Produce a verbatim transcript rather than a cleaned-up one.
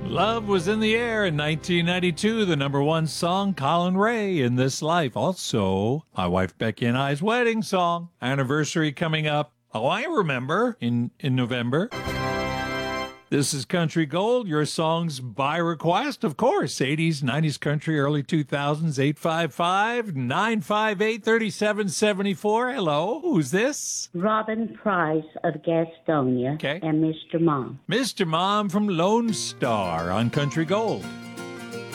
Love Was in the Air in nineteen ninety-two, the number one song, Colin Ray, In This Life. Also, my wife Becky and I's wedding song. Anniversary coming up. Oh, I remember, in, in November. This is Country Gold, your songs by request, of course. eighties, nineties country, early two thousands, eight five five, nine five eight, three seven seven four. Hello, who's this? Robin Price of Gastonia Okay. and Mister Mom. Mister Mom from Lone Star on Country Gold.